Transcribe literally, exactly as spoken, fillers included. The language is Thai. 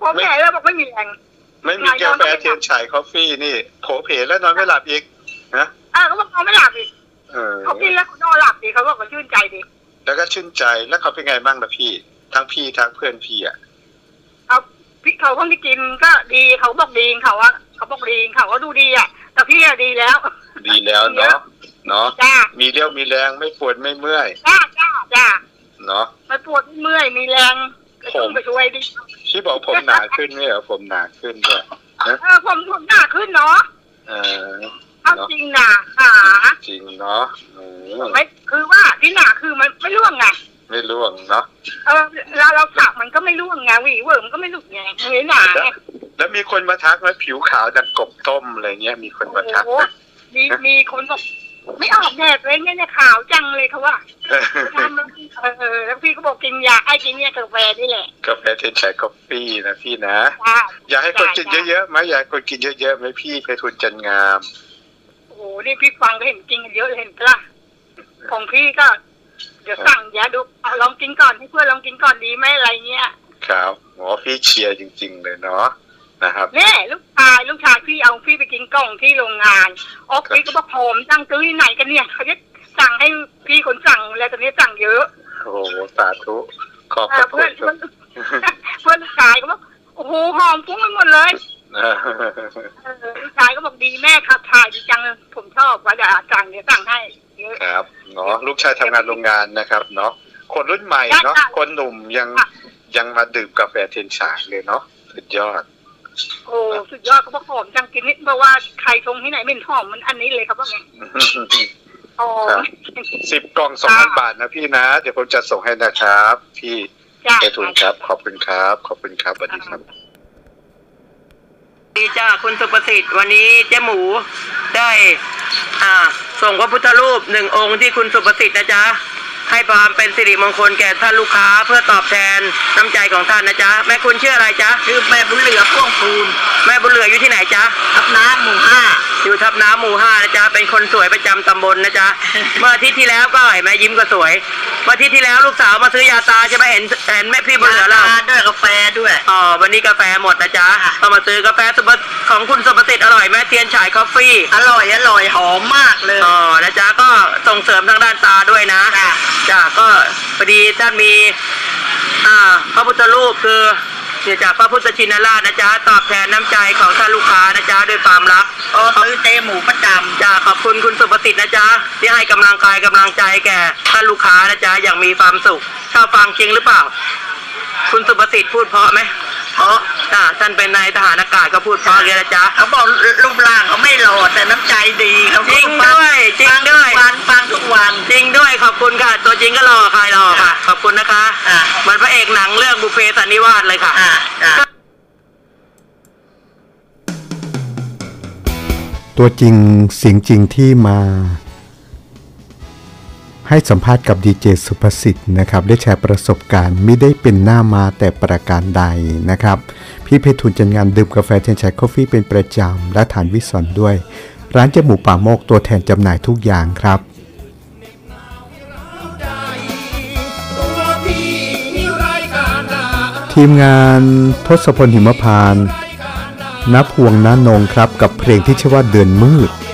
อแก่แล้วบอกไม่มีแรงไม่มีกาแฟเทียนฉายคอฟฟี่นี่โผเพแล้วนอนไม่หลับอีกนะอ่าเขาบอกนอนไม่หลับอีกเขากินแล้วนอนหลับดีเขาบอกว่าชื่นใจดีแล้วก็ชื่นใจแล้วเขาเป็นไงบ้างล่ะพี่ทั้งพี่ทั้งเพื่อนพี่อ่ะเอาพี่เขาเพิ่งได้กินก็ดีเขาบอกดีเขาว่าเขาบอกดีเขาก็ดูดีอ่ะแต่พี่อะดีแล้วดีแล้วเนาะเนาะมีเรี่ยวมีแรงไม่ปวดไม่เมื่อยจ้าจ้าจ้าเนาะไม่ปวดไม่เมื่อยมีแรงผมไปช่วยดิพี่บอกผมหนาขึ้นไหมเหรอผมหนาขึ้นด้วยเออผมผมหนาขึ้นเนาะเออเอาจริงหนาขาจริงเนาะไม่คือว่าที่หนาคือมันไม่ร่วงไงไม่ร่วงเนาะเออเราเราสักมันก็ไม่ร่วงไงหวีเวิร์มมันก็ไม่หลุดไงไม่หนาแล้วมีคนมาทักไหมผิวขาวดังกบต้มอะไรเงี้ยมีคนมาทักมีมีคนบอกไม่ออกแดดเลยเนี่ยขาวจังเลยเขาว่าทำแล้วเออแล้วพี่ก็บอกกินยาไอ้กินเนี่ยกาแฟนี่แหละกาแฟเทียนฉายคอฟฟี่นะพี่นะอยากให้คนกินเยอะๆไหมอยากคนกินเยอะๆไหมพี่ไพฑูรย์จันงามโอ้โหนี่พี่ฟังก็เห็นกินกันเยอะเห็นปะล่ะของพี่ก็เดี๋ยวสั่งยาดูเอาลองกินก่อนให้เพื่อนลองกินก่อนดีไหมอะไรเงี้ยครับหมอพี่เชียร์จริงๆเลยเนาะนะครับเนี่ยลูกชายลูกชายพี่เอาพี่ไปกินกล่องที่โรงงานออกพี่ก็บอกผมสั่งซื้อที่ไหนกันเนี่ยเขาจะสั่งให้พี่คนสั่งแล้วตอนนี้สั่งเยอะโอ้โหสาธุขอบคุณเพื่อนเพื่อนลูกชายก็บอกโอ้โหหอมฟุ้งไปหมดเลยลูกชายก็บอกดีแม่ขับถ่ายดีจังผมชอบว่าจะสั่งเดี๋ยวสั่งให้เยอะครับเนาะลูกชายทำงานโรงงานนะครับเนาะคนรุ่นใหม่เนาะคนหนุ่มยังยังมาดื่มกาแฟเทียนฉายเลยเนาะสุดยอดโอ้สุดยอดเขาบอกหอมจังกินนิดเพราะว่าใครชงที่ไหนไม่หอมมันอันนี้เลยครับว่าไงอ๋อสิบกล่องสองพันบาทนะพี่นะเดี๋ยวผมจะส่งให้นะครับพี่ไพฑูรย์ครับขอบคุณครับขอบคุณครับสวัสดีครับดีจ้าคุณสุประสิทธิ์วันนี้เจ๊หมูได้อ่าส่งพระพุทธรูปหนึ่งองค์ที่คุณสุประสิทธิ์นะจ๊ะให้ความเป็นสิริมงคลแก่ท่านลูกค้าเพื่อตอบแทนน้ำใจของท่านนะจ๊ะแม่คุณชื่ออะไรจ๊ะชื่อแม่บุญเหลือพ่วงพูนแม่บุญเหลืออยู่ที่ไหนจ๊ะทับน้ำหมู่ห้าอยู่ทับน้ำหมู่ห้านะจ๊ะเป็นคนสวยประจำตำบลนะจ๊ะเมื่ออาทิตย์ที่แล้วก็เห็นแม่ยิ้มก็สวยเมื่ออาทิตย์ที่แล้วลูกสาวมาซื้อยาตาใช่ไหมเห็นเห็นแม่พี่บุญเหลือเราด้วยกาแฟด้วยอ๋อวันนี้กาแฟหมดนะจ๊ะก็มาซื้อกาแฟของคุณสุประสิทธิ์อร่อยแม่เทียนฉายคอฟฟี่อร่อยอร่อยหอมมากเลยอ๋อนะจ๊ะก็ส่งเสริมทางด้านตาด้วยนะจ้ะก็พอดีท่านมีอ่าพระพุทธรูปคือเสียจากพระพุทธชินราชนะจ๊ะตอบแทนน้ำใจของท่านลูกค้านะจ๊ะด้วยความรักโอ้ซื้อเต้หมูประจำจ้ะขอบคุณคุณสุประสิทธิ์นะจ๊ะที่ให้กำลังกายกำลังใจแก่ท่านลูกค้านะจ๊ะอย่างมีความสุขชอบฟังจริงหรือเปล่าคุณสุประสิทธิ์พูดเพราะไหมเพราะจ้ะท่านเป็นนายทหารอากาศก็พูดเพราะเลยนะจ๊ะเขาบอกรูปร่างเขาไม่หล่อแต่น้ำใจดีเขาจริงด้วยจริงด้วยฟังฟังทุกวันจริงด้วยขอบคุณค่ะตัวจริงก็หล่อใครหล่อค่ะขอบคุณนะคะเหมือนพระเอกหนังเรื่องบุพเพสันนิวาสเลยค่ะตัวจริงเสียงจริงที่มาให้สัมภาษณ์กับดีเจสุภสิทธิ์นะครับได้แชร์ประสบการณ์ไม่ได้เป็นหน้ามาแต่ประการใดนะครับพี่ไพฑูรย์จันงามดื่มกาแฟเทียนฉายคอฟฟี่เป็นประจำและทานวิสอนด้วยร้านเจ๊หมูป่าโมกตัวแทนจำหน่ายทุกอย่างครับทีมงานทศพลหิมพานต์ณพวงณนงครับกับเพลงที่ชื่อว่าเดือนมืด